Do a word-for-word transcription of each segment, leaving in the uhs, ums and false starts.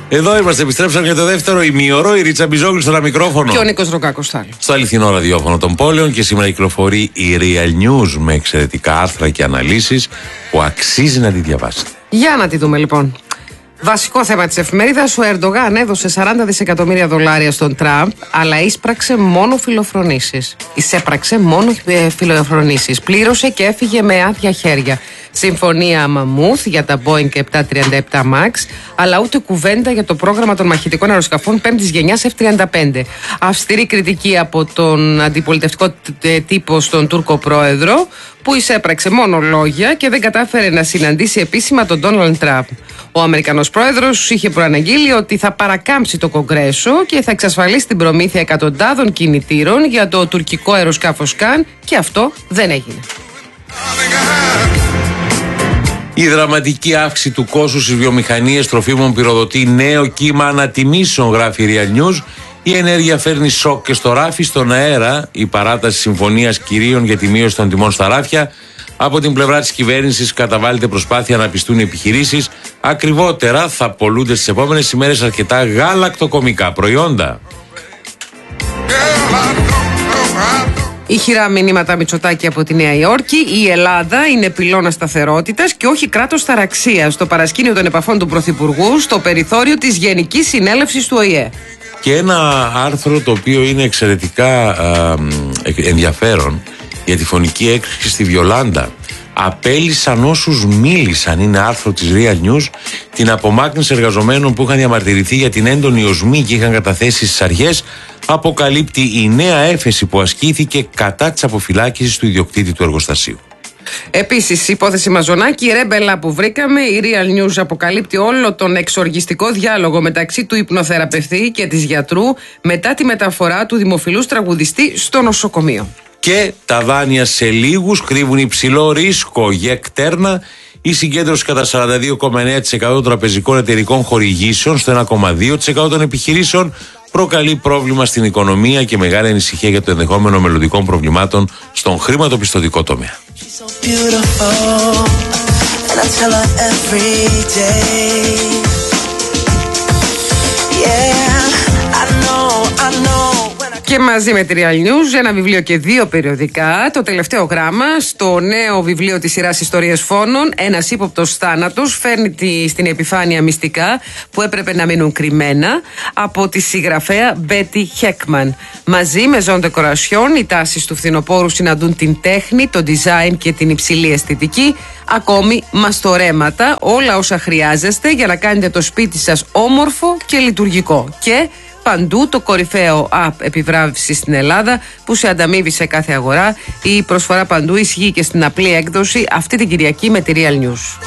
Εδώ είμαστε, επιστρέψαμε για το δεύτερο ημίωρο. Η Ρίτσα Μπιζόγλου στο ένα μικρόφωνο. Και ο Νίκος Ροκάκος άλλο. Στο αληθινό ραδιόφωνο των πόλεων. Και σήμερα κυκλοφορεί η Real News με εξαιρετικά άρθρα και αναλύσεις που αξίζει να τη διαβάσετε. Για να τη δούμε λοιπόν. Βασικό θέμα της εφημερίδας: ο Ερντογάν έδωσε σαράντα δισεκατομμύρια δολάρια στον Τραμπ, αλλά ίσπραξε μόνο φιλοφρονήσεις. Εισέπραξε μόνο φιλοφρονήσεις. Πλήρωσε και έφυγε με άδεια χέρια. Συμφωνία Μαμούθ για τα Boeing επτακόσια τριάντα επτά Max, αλλά ούτε κουβέντα για το πρόγραμμα των μαχητικών αεροσκαφών πέμπτης γενιάς εφ τριάντα πέντε. Αυστηρή κριτική από τον αντιπολιτευτικό τύπο στον Τούρκο πρόεδρο, που εισέπραξε μόνο λόγια και δεν κατάφερε να συναντήσει επίσημα τον Ντόναλντ Τραμπ. Ο Αμερικανός πρόεδρος είχε προαναγγείλει ότι θα παρακάμψει το Κογκρέσο και θα εξασφαλίσει την προμήθεια εκατοντάδων κινητήρων για το τουρκικό αεροσκάφος Καν, και αυτό δεν έγινε. Η δραματική αύξηση του κόστους στις βιομηχανίες τροφίμων πυροδοτεί νέο κύμα ανατιμήσεων, γράφει η Real News. Η ενέργεια φέρνει σοκ και στο ράφι, στον αέρα. Η παράταση συμφωνίας κυρίων για τη μείωση των τιμών στα ράφια. Από την πλευρά της κυβέρνησης καταβάλλεται προσπάθεια να πιστούν οι επιχειρήσεις. Ακριβότερα θα πολλούνται στις επόμενες ημέρες αρκετά γαλακτοκομικά προϊόντα. Ηχηρά μηνύματα Μητσοτάκη από τη Νέα Υόρκη. Η Ελλάδα είναι πυλώνα σταθερότητας και όχι κράτος ταραξίας. Στο παρασκήνιο των επαφών του Πρωθυπουργού, στο περιθώριο της Γενικής Συνέλευσης του Ο Η Ε. Και ένα άρθρο το οποίο είναι εξαιρετικά α, ενδιαφέρον για τη φωνική έκρηξη στη Βιολάντα. Απέλυσαν όσους μίλησαν, είναι άρθρο της Real News, την απομάκρυνση εργαζομένων που είχαν διαμαρτυρηθεί για την έντονη οσμή και είχαν καταθέσει στις αρχές. Αποκαλύπτει η νέα έφεση που ασκήθηκε κατά της αποφυλάκησης του ιδιοκτήτη του εργοστασίου. Επίσης, η υπόθεση Μαζονάκη, η ρέμπελα που βρήκαμε, η Real News αποκαλύπτει όλο τον εξοργιστικό διάλογο μεταξύ του υπνοθεραπευτή και της γιατρού μετά τη μεταφορά του δημοφιλούς τραγουδιστή στο νοσοκομείο. Και τα δάνεια σε λίγους κρύβουν υψηλό ρίσκο για εκτέρνα. Η συγκέντρωση κατά σαράντα δύο κόμμα εννέα τοις εκατό των τραπεζικών εταιρικών χορηγήσεων στο ένα κόμμα δύο τοις εκατό των επιχειρήσεων προκαλεί πρόβλημα στην οικονομία και μεγάλη ανησυχία για το ενδεχόμενο μελλοντικών προβλημάτων στον χρηματοπιστωτικό τομέα. Και μαζί με τη Real News, ένα βιβλίο και δύο περιοδικά. Το τελευταίο γράμμα, στο νέο βιβλίο της σειράς Ιστορίες Φόνων, ένας ύποπτος θάνατος φέρνει τη, στην επιφάνεια μυστικά που έπρεπε να μείνουν κρυμμένα, από τη συγγραφέα Μπέτι Χέκμαν. Μαζί με Ζων Ντεκορασιόν, οι τάσεις του φθινοπόρου συναντούν την τέχνη, το design και την υψηλή αισθητική, ακόμη μαστορέματα, όλα όσα χρειάζεστε για να κάνετε το σπίτι σας όμορφο και λειτουργικό. Και παντού το κορυφαίο app επιβράβευση στην Ελλάδα που σε ανταμείβει σε κάθε αγορά. Η προσφορά παντού ισχύει και στην απλή έκδοση αυτή την Κυριακή με τη Real News.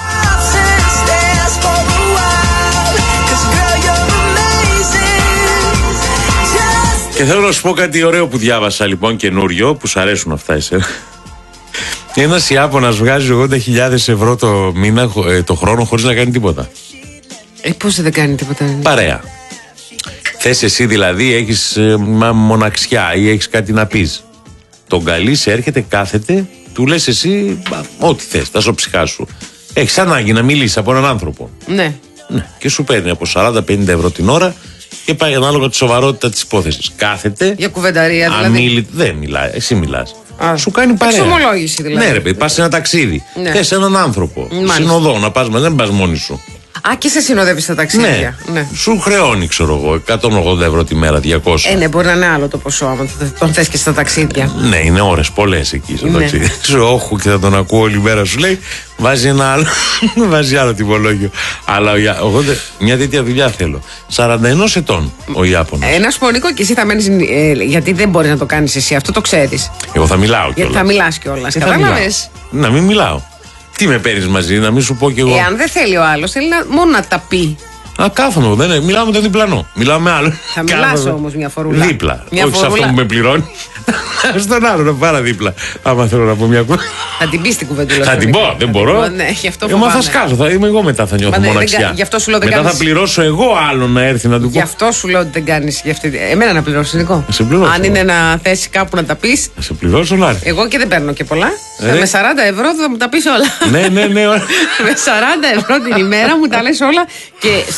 Και θέλω να σου πω κάτι ωραίο που διάβασα λοιπόν, καινούριο, που σου αρέσουν αυτά εσένα. Ένας Ιάπωνας βγάζει ογδόντα χιλιάδες ευρώ το μήνα, το χρόνο, χωρίς να κάνει τίποτα. Ε, πώς δεν κάνει τίποτα? Παρέα. Θες εσύ δηλαδή, έχεις ε, μοναξιά ή έχεις κάτι να πεις. Τον καλείς, έρχεται, κάθεται, του λες εσύ ό,τι θες, τα σοψυχά σου. Έχεις ανάγκη να μιλήσεις από έναν άνθρωπο. Ναι. Ναι. Και σου παίρνει από σαράντα με πενήντα ευρώ την ώρα και πάει ανάλογα τη σοβαρότητα της υπόθεσης. Κάθεται. Για κουβενταρία δηλαδή. Αμίλη, δεν μιλάει, εσύ μιλάς. Α, σου κάνει παρέα. Εξομολόγηση δηλαδή. Ναι, ρε παιδί, πας σε ένα ταξίδι. Ναι. Θες έναν άνθρωπο. Μάλιστα. Συνοδό να πας, δεν πας μόνη σου. Α, και σε συνοδεύει στα ταξίδια. Ναι. Ναι. Σου χρεώνει, ξέρω εγώ, εκατόν ογδόντα ευρώ τη μέρα, διακόσια. Ε, ναι, μπορεί να είναι άλλο το ποσό, άμα τον θες και στα ταξίδια. Ναι, είναι ώρες πολλές εκεί στο ναι. ταξίδι. Σου όχου και θα τον ακούω όλη μέρα, σου λέει, βάζει ένα άλλο, βάζει άλλο τιμολόγιο. Αλλά εγώ μια τέτοια δουλειά θέλω. σαράντα ένα ετών ο Ιάπωνας. Ένα σπονικό και εσύ θα μένεις, ε, γιατί δεν μπορεί να το κάνεις εσύ, αυτό το ξέρεις. Εγώ θα μιλάω κιόλας. Θα μιλάς κιόλας, κατάλαβες. Να μην μιλάω. Τι με παίρνεις μαζί, να μην σου πω κι εγώ. Εάν δεν θέλει ο άλλος, θέλει να, μόνο να τα πει. Α, κάθομαι, δεν είναι. Μιλάω με τον διπλανό. Μιλάω με άλλο. Θα μιλάς όμως μια φορούλα. Δίπλα. Μια όχι σε αυτό που με πληρώνει. Στον άλλο να πάρα δίπλα. Άμα θέλω να πω μια κουβέντα. Θα την πει την κουβέντουλα. Θα την πω, δεν μπορώ. Ναι, γι' αυτό ε, μα θα σκάσω, θα είμαι εγώ μετά, θα νιώθω Μα, μοναξιά. Δεν, γι' αυτό σου λέω, δεν μετά κάνεις... θα πληρώσω εγώ άλλον να έρθει να του πω. Γι' αυτό σου λέω ότι δεν κάνει. Αυτή... Εμένα να πληρώσει, Νικό. Σε πληρώσω. Αν είναι να θέσει κάπου να τα πει. Θα σε πληρώσω, Λάρη. Εγώ και δεν παίρνω και πολλά. Ε, με σαράντα ευρώ θα μου τα πει όλα. Ναι, ναι, ναι. Με σαράντα ευρώ την ημέρα μου τα λε όλα. Και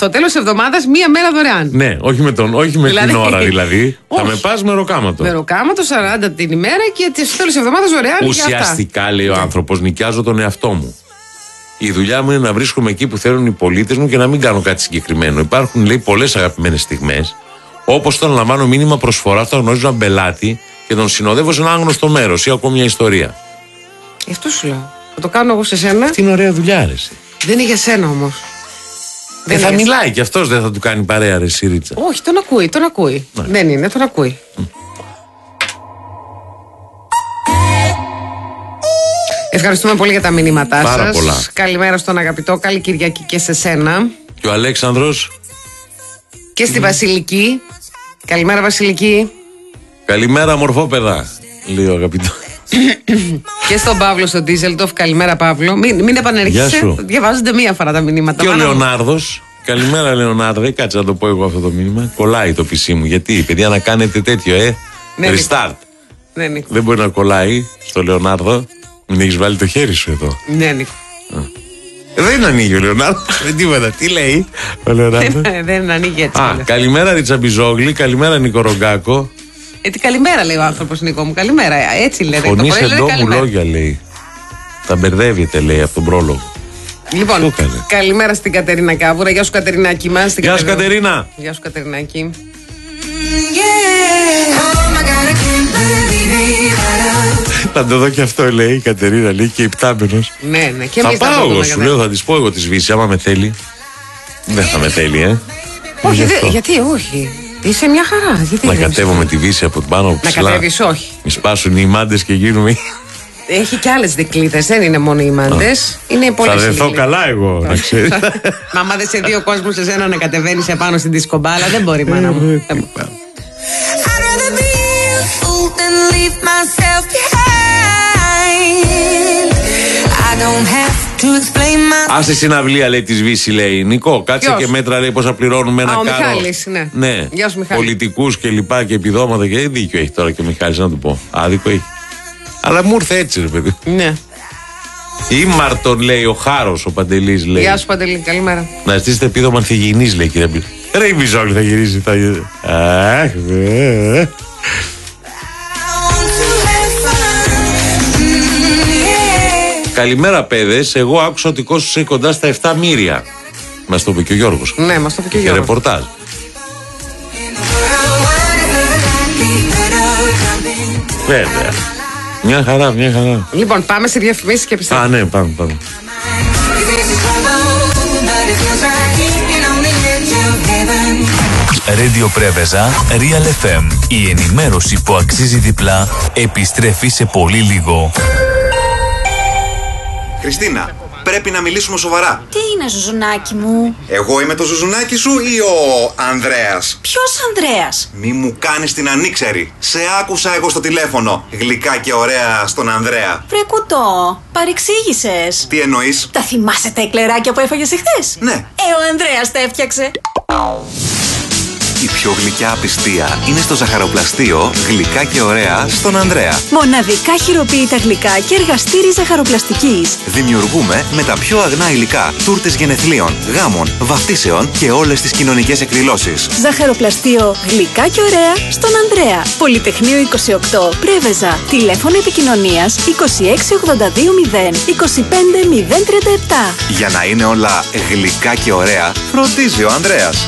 στο τέλος εβδομάδας μία μέρα δωρεάν. Ναι, όχι με, τον, όχι με δηλαδή, την ώρα δηλαδή. όχι. Θα με πας με ροκάματο. Με ροκάματο σαράντα την ημέρα και στο τέλος εβδομάδας δωρεάν. Ουσιαστικά, λέει ο άνθρωπος, νοικιάζω τον εαυτό μου. Η δουλειά μου είναι να βρίσκομαι εκεί που θέλουν οι πολίτες μου και να μην κάνω κάτι συγκεκριμένο. Υπάρχουν, λέει, πολλές αγαπημένες στιγμές, όπως όταν λαμβάνω μήνυμα προσφορά όταν γνωρίζω έναν πελάτη και τον συνοδεύω σε ένα άγνωστο μέρος ή ακόμη μια ιστορία. Αυτό σου λέω. Θα το κάνω εγώ σε σένα. Αυτή είναι ωραία δουλειά, αρέσει. Δεν είναι για σένα όμως. Δεν θα μιλάει κι αυτός, δεν θα του κάνει παρέα, ρε Σιρίτσα. Όχι, τον ακούει, τον ακούει. Ναι. Δεν είναι, τον ακούει. Mm. Ευχαριστούμε πολύ για τα μηνύματά σας. Πάρα πολλά. Καλημέρα στον αγαπητό, καλή Κυριακή και σε σένα. Και ο Αλέξανδρος. Και στη mm. Βασιλική. Καλημέρα, Βασιλική. Καλημέρα, μορφόπεδα, λέει ο αγαπητό. Και στον Παύλο στον Ντίζελντοφ. Καλημέρα, Παύλο. Μην, μην επανέρχεσαι. Διαβάζονται μία φορά τα μηνύματα. Και ο Λεωνάρδος. Καλημέρα, Λεωνάρδε. Κάτσε να το πω εγώ αυτό το μήνυμα. Κολλάει το πι σι μου. Γιατί, παιδιά, να κάνετε τέτοιο, ε. Ναι, Restart. Ναι, Νίκο. Δεν μπορεί να κολλάει στο Λεωνάρδο. Μην έχεις βάλει το χέρι σου εδώ. Ναι, Νίκο. Δεν ανοίγει ο Λεωνάρδο. Δεν τίποτα. Τι λέει ο Λεωνάρδο. Δεν ανοίγει έτσι. Α, καλημέρα, Ριτσαμπιζόγλη. Καλημέρα, Νικορογκάκο. Ε, τι καλημέρα, λέει ο άνθρωπος, Νίκο μου. Καλημέρα. Έτσι λέει. Φωνής εντό μου λόγια, λέει. Τα μπερδεύεται, λέει, από τον πρόλογο. Λοιπόν, καλημέρα στην Κατερίνα Κάβουρα. Γεια σου, Κατερινάκη μας. Γεια σου, Κατερίνα. Γεια σου, Κατερινάκη. Θα το δω και αυτό, λέει η Κατερίνα, λέει, και υπτάμενος. Ναι, ναι. Και θα πάω εγώ, σου λέω, θα της πω εγώ τη σβήσει, άμα με θέλει. Δεν θα με θέλει, ε. Όχι, δε, γιατί όχι. Είσαι μια χαρά. Γιατί να κατέβω με τη Βύση από την πάνω από ψηλά. Να κατέβεις, όχι. Μη σπάσουν οι μάντες και γίνουμε. Έχει και άλλες δικλείδες, δεν είναι μόνο οι μάντες. Είναι πολλές. Θα δεθώ καλά εγώ, να ξέρεις. Μα άμα δεν σε δύο κόσμους σε σένα να κατεβαίνεις επάνω στην δισκομπάλα, δεν μπορεί, μάνα μου. Άσε συναυλία, λέει, τη Βύση, λέει. Νικό, κάτσε Ποιος? Και μέτρα, λέει, πόσα πληρώνουμε ένα Α, ο κάρο. Μιχάλης, ναι. Ναι. Γεια σου, Μιχάλη. Πολιτικούς και λοιπά και επιδόματα και δίκιο έχει τώρα και ο Μιχάλης, να του πω. Άδικο έχει. Αλλά μου ήρθε έτσι, ρε παιδί. Ναι. Ήμαρτον, λέει, ο Χάρος, ο Παντελής, λέει. Γεια σου, Παντελή, καλημέρα. Να ζητήσετε επίδομα ανθυγιεινής, λέει, κύριε Μπλή. Ρε, η Μπιζόλη θα γυρίσει. Θα... Αχ, ε. Καλημέρα, παιδες. Εγώ άκουσα ότι κόστησε κοντά στα επτά μύρια. Μας το είπε και ο Γιώργος. Ναι, μας το είπε και ο και Γιώργος. Ρεπορτάζ. Βέβαια. Μια χαρά, μια χαρά. Λοιπόν, πάμε σε διαφημίσεις και επιστρέφουμε. Α, ναι, πάμε, πάμε. Radio Πρέβεζα, Real εφ εμ. Η ενημέρωση που αξίζει διπλά επιστρέφει σε πολύ λίγο. Χριστίνα, πρέπει να μιλήσουμε σοβαρά. Τι είναι, Ζουζουνάκι μου? Εγώ είμαι το Ζουζουνάκι σου ή ο Ανδρέας? Ποιος Ανδρέας? Μη μου κάνεις την ανήξερη. Σε άκουσα εγώ στο τηλέφωνο. Γλυκά και ωραία στον Ανδρέα. Βρε κουτό, παρεξήγησες. Τι εννοείς? Τα θυμάσαι τα εκλεράκια που έφαγες εχθές? Ναι. Ε, ο Ανδρέας τα έφτιαξε. Η πιο γλυκιά απιστία είναι στο ζαχαροπλαστείο Γλυκά και ωραία στον Ανδρέα. Μοναδικά χειροποίητα γλυκά και εργαστήρι ζαχαροπλαστικής. Δημιουργούμε με τα πιο αγνά υλικά τούρτες γενεθλίων, γάμων, βαφτίσεων και όλες τις κοινωνικές εκδηλώσεις. Ζαχαροπλαστείο Γλυκά και ωραία στον Ανδρέα. Πολυτεχνείο είκοσι οκτώ, Πρέβεζα. Τηλέφωνο επικοινωνίας είκοσι έξι ογδόντα δύο μηδέν είκοσι πέντε μηδέν τριάντα επτά. Για να είναι όλα γλυκά και ωραία, φροντίζει ο Ανδρέας.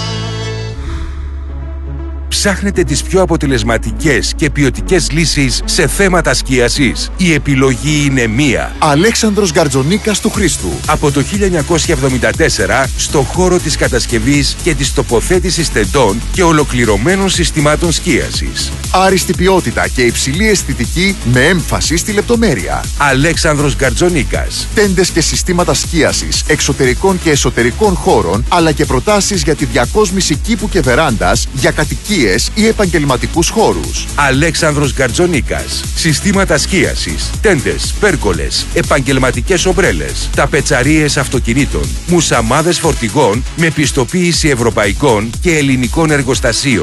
Ψάχνετε τις πιο αποτελεσματικές και ποιοτικές λύσεις σε θέματα σκίασης? Η επιλογή είναι μία. Αλέξανδρος Γκαρτζονίκας του Χρήστου. Από το χίλια εννιακόσια εβδομήντα τέσσερα στο χώρο της κατασκευής και της τοποθέτησης τεντών και ολοκληρωμένων συστημάτων σκίασης. Άριστη ποιότητα και υψηλή αισθητική με έμφαση στη λεπτομέρεια. Αλέξανδρος Γκαρτζονίκας. Τέντες και συστήματα σκίασης εξωτερικών και εσωτερικών χώρων, αλλά και προτάσεις για τη διακόσμηση κήπου και βεράντας για κατοικίες ή επαγγελματικούς χώρους. Αλέξανδρος Γκαρτζονίκας. Συστήματα σκίασης, τέντες, πέρκολες, επαγγελματικές ομπρέλες, ταπετσαρίες αυτοκινήτων, μουσαμάδες φορτηγών με πιστοποίηση ευρωπαϊκών και ελληνικών εργοστασίων.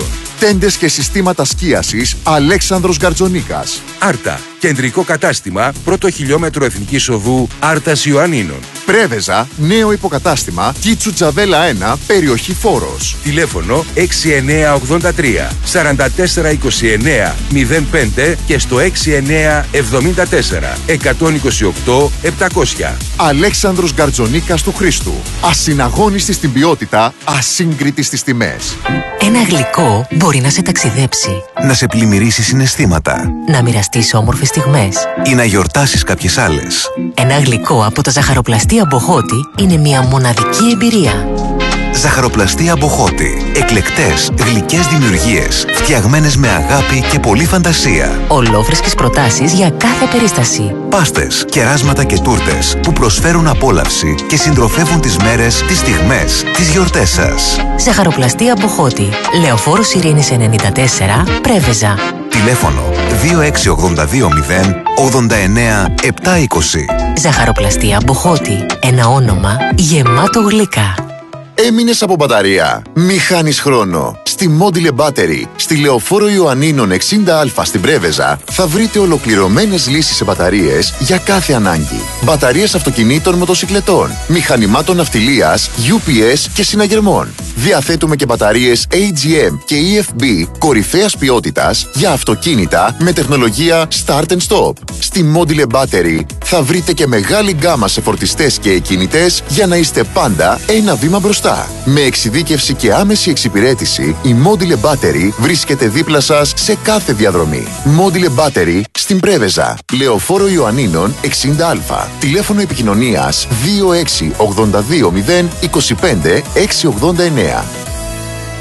Τέντες και συστήματα σκίασης Αλέξανδρος Γκαρτζονίκας. Άρτα. Κεντρικό κατάστημα, πρώτο χιλιόμετρο Εθνικής Οδού Άρτας Ιωαννίνων. Πρέβεζα, νέο υποκατάστημα Κίτσου Τζαβέλα ένα, περιοχή Φόρος. Τηλέφωνο έξι εννιά ογδόντα τρία σαράντα τέσσερα είκοσι εννιά μηδέν πέντε και στο έξι εννιά εβδομήντα τέσσερα εκατόν είκοσι οκτώ επτακόσια. Αλέξανδρος Γκαρτζονίκας του Χρήστου. Ασυναγώνιστη στην ποιότητα, ασύγκριτη στις τιμές. Ένα γλυκό μπορεί να σε ταξιδέψει, Να σε πλημμυρίσει συναισθήματα να μοιραστείς όμορφες στιγμές. ή να γιορτάσεις κάποιες άλλες. Ένα γλυκό από τα ζαχαροπλαστεία Μποχώτη είναι μια μοναδική εμπειρία. Ζαχαροπλαστεία Μποχώτη. Εκλεκτές, γλυκές δημιουργίες, φτιαγμένες με αγάπη και πολλή φαντασία. Ολόφρεσκες προτάσεις για κάθε περίσταση. Πάστες, κεράσματα και τούρτες που προσφέρουν απόλαυση και συντροφεύουν τις μέρες, τις στιγμές, τις γιορτές σας. Ζαχαροπλαστεία Μποχώτη. Λεωφόρος Ειρήνης ενενήντα τέσσερα, Πρέβεζα. Τηλέφωνο δύο έξι ογδόντα δύο μηδέν ογδόντα εννιά επτακόσια είκοσι. Ζαχαροπλαστεία Μποχώτη. Ένα όνομα γεμάτο γλυκά. Έμεινες από μπαταρία? Μη χάνεις χρόνο. Στη Module Battery, στη Λεωφόρο Ιωαννίνων εξήντα α στην Πρέβεζα, θα βρείτε ολοκληρωμένες λύσεις σε μπαταρίες για κάθε ανάγκη. Μπαταρίες αυτοκινήτων, μοτοσικλετών, μηχανημάτων ναυτιλίας, γιου πι ες και συναγερμών. Διαθέτουμε και μπαταρίες έι τζι εμ και ι εφ μπι κορυφαίας ποιότητας για αυτοκίνητα με τεχνολογία Start and Stop. Στη Module Battery θα βρείτε και μεγάλη γκάμα σε φορτιστές και εκκινητές για να είστε πάντα ένα βήμα μπροστά. Με εξειδίκευση και άμεση εξυπηρέτηση, η Module Battery βρίσκεται δίπλα σας σε κάθε διαδρομή. Module Battery στην Πρέβεζα, Λεωφόρο Ιωαννίνων εξήντα α. Τηλέφωνο επικοινωνίας δύο έξι ογδόντα δύο μηδέν είκοσι πέντε εξακόσια ογδόντα εννέα.